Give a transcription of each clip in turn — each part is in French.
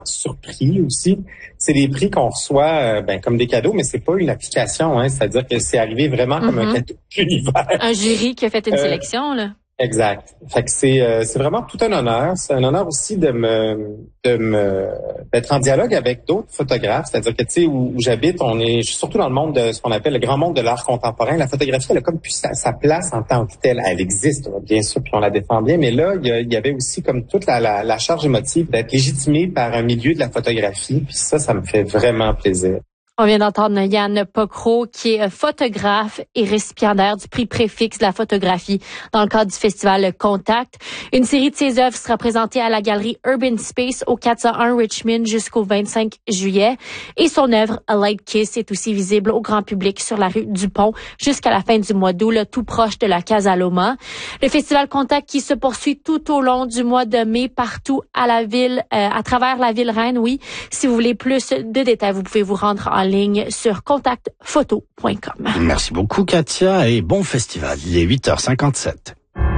surpris aussi. C'est des prix qu'on reçoit comme des cadeaux, mais c'est pas une application, hein. C'est-à-dire que c'est arrivé vraiment comme un cadeau de l'univers. Un jury qui a fait une sélection, là. Exact. Fait que c'est vraiment tout un honneur. C'est un honneur aussi d'être en dialogue avec d'autres photographes. C'est-à-dire que, tu sais, où j'habite, je suis surtout dans le monde de ce qu'on appelle le grand monde de l'art contemporain. La photographie, elle a comme plus sa place en tant que telle. Elle existe, bien sûr, puis on la défend bien. Mais là, il y avait aussi comme toute la charge émotive d'être légitimée par un milieu de la photographie. Puis ça me fait vraiment plaisir. On vient d'entendre Yann Pocro, qui est photographe et récipiendaire du prix Préfixe de la photographie dans le cadre du festival Contact. Une série de ses œuvres sera présentée à la galerie Urban Space au 401 Richmond jusqu'au 25 juillet. Et son œuvre A Light Kiss est aussi visible au grand public sur la rue Dupont jusqu'à la fin du mois d'août, là, tout proche de la Casa Loma. Le festival Contact qui se poursuit tout au long du mois de mai partout à la ville, à travers la ville reine, oui. Si vous voulez plus de détails, vous pouvez vous rendre en ligne sur contactphoto.com. Merci beaucoup Katia et bon festival. Il est 8h57.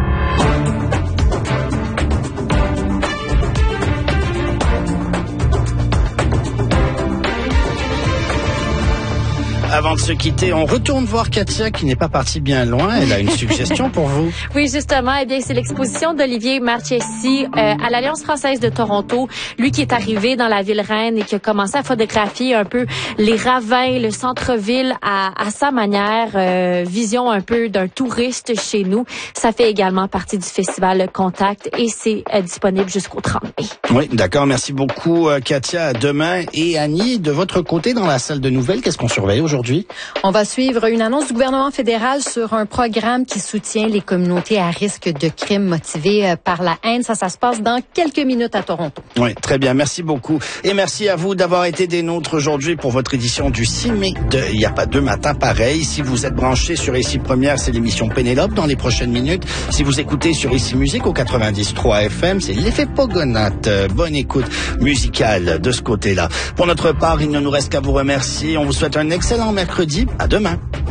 Avant de se quitter, on retourne voir Katia qui n'est pas partie bien loin. Elle a une suggestion pour vous. Oui, justement. Eh bien, c'est l'exposition d'Olivier Marchesi à l'Alliance française de Toronto. Lui qui est arrivé dans la ville reine et qui a commencé à photographier un peu les ravins, le centre-ville à sa manière. Vision un peu d'un touriste chez nous. Ça fait également partie du festival Contact et c'est disponible jusqu'au 30 mai. Oui, d'accord. Merci beaucoup Katia. À demain. Et Annie, de votre côté dans la salle de nouvelles, qu'est-ce qu'on surveille aujourd'hui? On va suivre une annonce du gouvernement fédéral sur un programme qui soutient les communautés à risque de crimes motivés par la haine. Ça se passe dans quelques minutes à Toronto. Oui, très bien. Merci beaucoup. Et merci à vous d'avoir été des nôtres aujourd'hui pour votre édition du 6 mai de Il n'y a pas deux matins pareil. Si vous êtes branchés sur Ici Première, c'est l'émission Pénélope dans les prochaines minutes. Si vous écoutez sur Ici Musique au 90.3 FM, c'est l'effet Pogonate. Bonne écoute musicale de ce côté-là. Pour notre part, il ne nous reste qu'à vous remercier. On vous souhaite un excellent mercredi. À demain.